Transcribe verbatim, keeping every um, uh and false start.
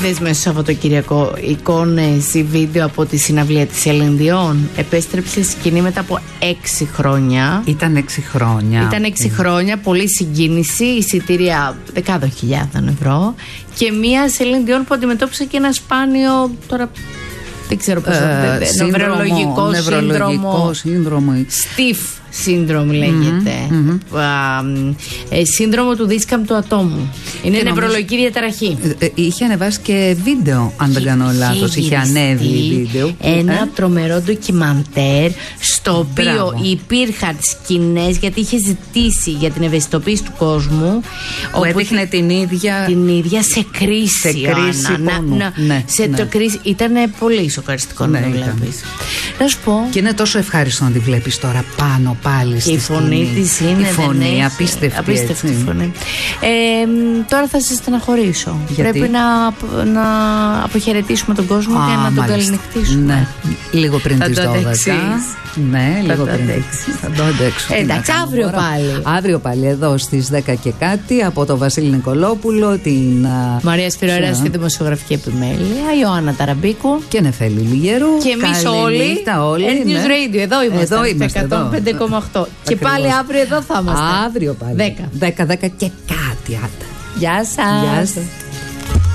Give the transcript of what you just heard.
Είδες μέσα στο Σαββατοκύριακο εικόνες ή βίντεο από τη συναυλία της Celine Dion? Επέστρεψε σκηνή μετά από έξι χρόνια. Ήταν έξι χρόνια. Ήταν έξι mm. χρόνια, πολύ συγκίνηση, εισιτήρια δεκάδων χιλιάδων ευρώ. Και μία Celine Dion που αντιμετώπισε και ένα σπάνιο. Τώρα δεν ξέρω πώς. Ε, νευρολογικό σύνδρομο. σύνδρομο. Στιφ σύνδρομο λέγεται. Mm-hmm. Α, ε, σύνδρομο του δίσκαμπτου ατόμου. Είναι νευρολογική διαταραχή. Ε, ε, είχε ανεβάσει και βίντεο, αν δεν κάνω λάθος. Είχε ανέβει βίντεο. Ένα ε? τρομερό ντοκιμαντέρ στο οποίο Μπράβο. υπήρχαν σκηνές, γιατί είχε ζητήσει για την ευαισθητοποίηση του κόσμου. Που έδειχνε την ίδια, την ίδια σε κρίση. Σε κρίση να, να, ναι, σε ναι. το κρίση. Ήταν πολύ σοκαριστικό ναι, να το βλέπεις. Να σου πω. Και είναι τόσο ευχάριστο να τη βλέπεις τώρα πάνω πάλι στη η φωνή της είναι. Η φωνή, έχει, απίστευτη. Απίστευτη φωνή. Ε, τώρα θα σε στεναχωρήσω. Γιατί? Πρέπει να, να αποχαιρετήσουμε τον κόσμο Α, και να τον μάλιστα. καληνυχτήσουμε. Ναι. Λίγο πριν τις δώδεκα. Ναι, θα λίγο το πριν. αντέξεις. Θα το αντέξω. Εντάξει, αύριο πάλι. Αύριο πάλι εδώ στις δέκα και κάτι από τον Βασίλη Νικολόπουλο, την Μαρία Σπυρωραία στη δημοσιογραφική επιμέλεια, Ιωάννα Ταραμπίκου και Νεφέλη Λιγερού. Και εμείς όλοι. όλοι News ναι. Radio, εδώ είμαστε. Εδώ είμαστε. εκατόν πέντε κόμμα οκτώ. Και πάλι αύριο εδώ θα είμαστε. Αύριο πάλι. δέκα. δέκα, δέκα και κάτι. Άντα. Γεια σας. Γεια σας.